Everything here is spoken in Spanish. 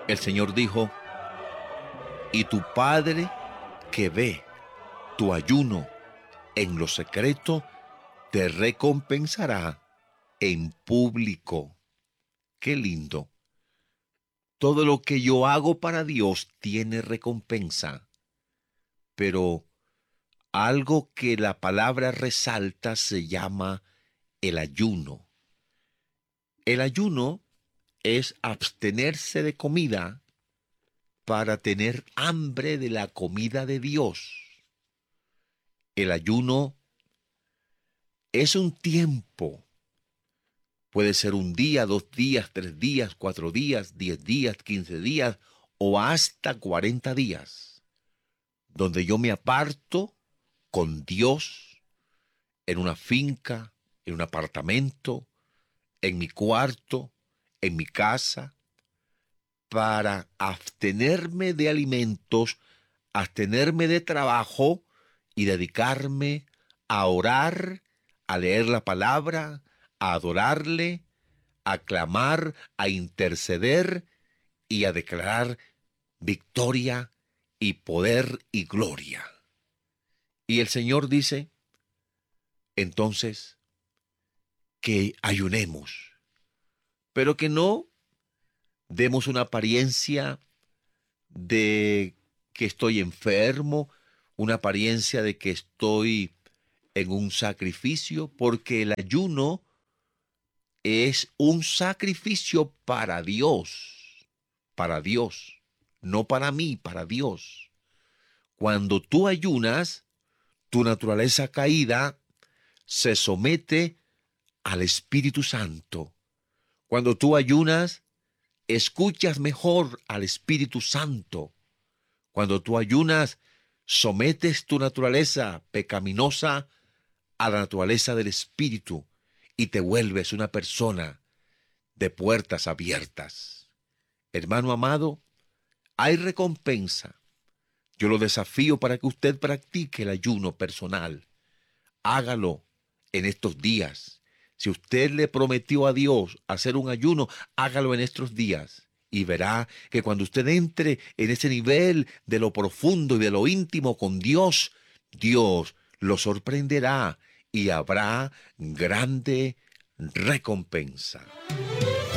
El Señor dijo, y tu Padre que ve tu ayuno en lo secreto, te recompensará en público. Qué lindo. Todo lo que yo hago para Dios tiene recompensa, pero algo que la palabra resalta se llama el ayuno. El ayuno es abstenerse de comida para tener hambre de la comida de Dios. El ayuno es un tiempo. Puede ser un día, 2 días, 3 días, 4 días, 10 días, 15 días o hasta 40 días, donde yo me aparto con Dios en una finca, en un apartamento, en mi cuarto, en mi casa, para abstenerme de alimentos, abstenerme de trabajo y dedicarme a orar, a leer la palabra, a adorarle, a clamar, a interceder y a declarar victoria y poder y gloria. Y el Señor dice, entonces, que ayunemos, pero que no demos una apariencia de que estoy enfermo, una apariencia de que estoy en un sacrificio, porque el ayuno es un sacrificio para Dios, no para mí, para Dios. Cuando tú ayunas, tu naturaleza caída se somete al Espíritu Santo. Cuando tú ayunas, escuchas mejor al Espíritu Santo. Cuando tú ayunas, sometes tu naturaleza pecaminosa a la naturaleza del Espíritu y te vuelves una persona de puertas abiertas. Hermano amado, hay recompensa. Yo lo desafío para que usted practique el ayuno personal. Hágalo en estos días. Si usted le prometió a Dios hacer un ayuno, hágalo en estos días. Y verá que cuando usted entre en ese nivel de lo profundo y de lo íntimo con Dios, Dios lo sorprenderá y habrá grande recompensa.